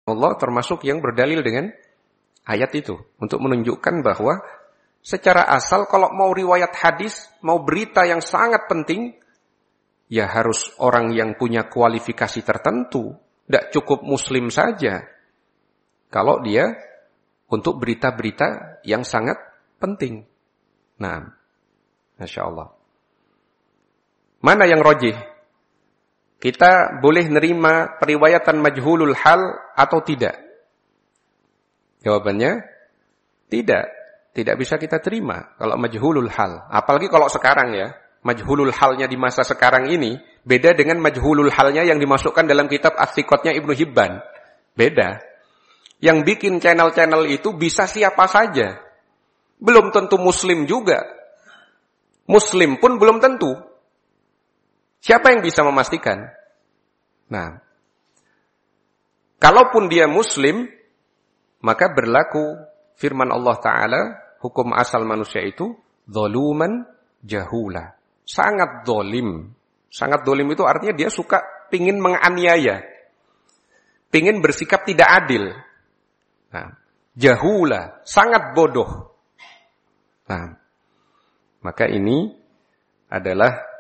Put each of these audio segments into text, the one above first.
Allah termasuk yang berdalil dengan ayat itu untuk menunjukkan bahwa secara asal kalau mau riwayat hadis, mau berita yang sangat penting, ya harus orang yang punya kualifikasi tertentu. Tidak cukup muslim saja. Kalau dia untuk berita-berita yang sangat penting. Nah, Masya Allah. Mana yang rajih? Kita boleh nerima periwayatan majhulul hal atau tidak? Jawabannya, tidak. Tidak bisa kita terima kalau majhulul hal. Apalagi kalau sekarang ya. Majhulul halnya di masa sekarang ini beda dengan majhulul halnya yang dimasukkan dalam kitab As-Siqatnya Ibnu Hibban. Beda. Yang bikin channel-channel itu bisa siapa saja. Belum tentu muslim juga. Muslim pun belum tentu. Siapa yang bisa memastikan? Nah, kalaupun dia muslim, maka berlaku firman Allah Ta'ala, hukum asal manusia itu, zaluman jahula. Sangat zalim. Sangat zalim itu artinya dia suka pingin menganiaya. Pingin bersikap tidak adil. Nah, jahula, sangat bodoh. Nah, maka ini adalah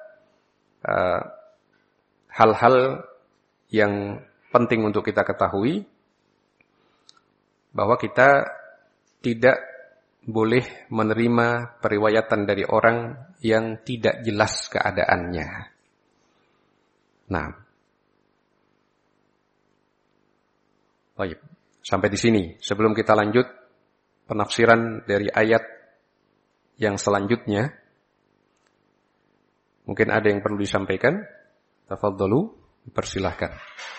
hal-hal yang penting untuk kita ketahui, bahwa kita tidak boleh menerima periwayatan dari orang yang tidak jelas keadaannya. Nah, baik, sampai di sini. Sebelum kita lanjut penafsiran dari ayat yang selanjutnya, mungkin ada yang perlu disampaikan. Tafadhalu, persilahkan.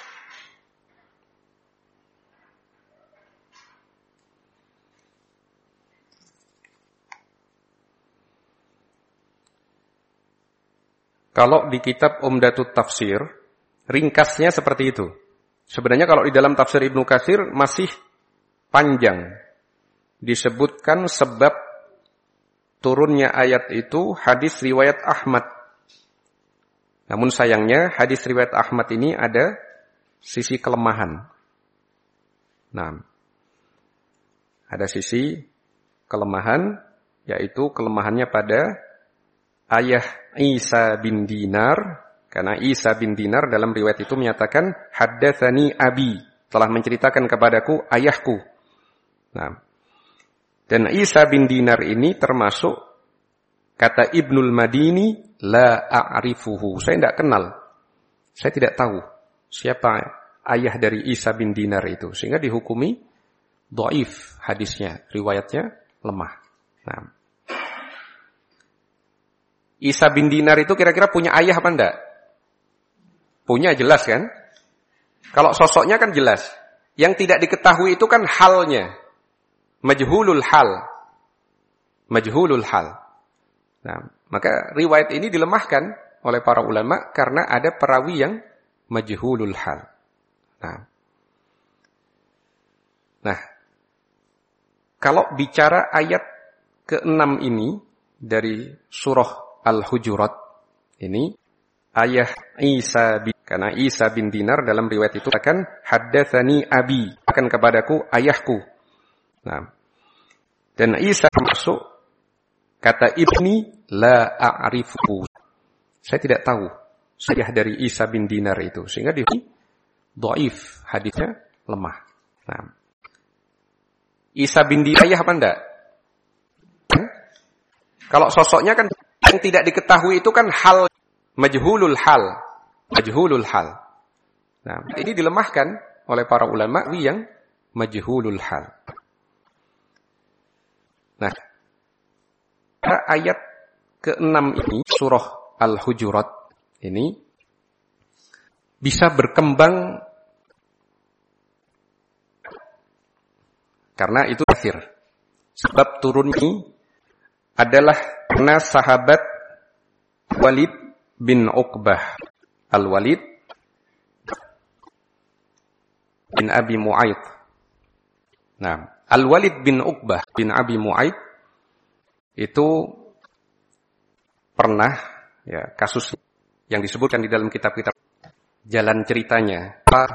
Kalau di kitab Umdatut Tafsir, ringkasnya seperti itu. Sebenarnya kalau di dalam tafsir Ibnu Katsir masih panjang. Disebutkan sebab turunnya ayat itu hadis riwayat Ahmad. Namun sayangnya hadis riwayat Ahmad ini ada sisi kelemahan. Nah, ada sisi kelemahan, yaitu kelemahannya pada ayah Isa bin Dinar, karena Isa bin Dinar dalam riwayat itu menyatakan haddatsani abi, telah menceritakan kepadaku ayahku. Nah, dan Isa bin Dinar ini termasuk kata Ibnul Madini la a'rifuhu, saya tidak kenal, saya tidak tahu siapa ayah dari Isa bin Dinar itu, sehingga dihukumi dhaif hadisnya, riwayatnya lemah. Nah, Isa bin Dinar itu kira-kira punya ayah apa enggak? Punya, jelas kan? Kalau sosoknya kan jelas. Yang tidak diketahui itu kan halnya. Majhulul hal. Majhulul hal. Nah, maka riwayat ini dilemahkan oleh para ulama karena ada perawi yang majhulul hal. Nah, kalau bicara ayat ke-6 ini dari surah Al-Hujurat ini, ayah Isa bin, karena Isa bin Dinar dalam riwayat itu akan haddatsani abi, akan kepadaku ayahku. Nah, dan Isa termasuk kata ibni la a'rifu, saya tidak tahu ayah dari Isa bin Dinar itu, sehingga di dhaif, hadisnya lemah. Nah, Isa bin Dinar ayah apa enggak? Kalau sosoknya kan yang tidak diketahui itu kan hal, majhulul hal. Majhulul hal. Nah, ini dilemahkan oleh para ulama yang majhulul hal. Nah, ayat ke-6 ini, surah Al-Hujurat ini, bisa berkembang karena itu akhir. Sebab turun ini adalah karena sahabat Walid bin Uqbah. Al-Walid bin Abi Mu'aid. Nah, Al-Walid bin Uqbah bin Abi Mu'aid itu pernah, ya, kasus yang disebutkan di dalam kitab-kitab jalan ceritanya.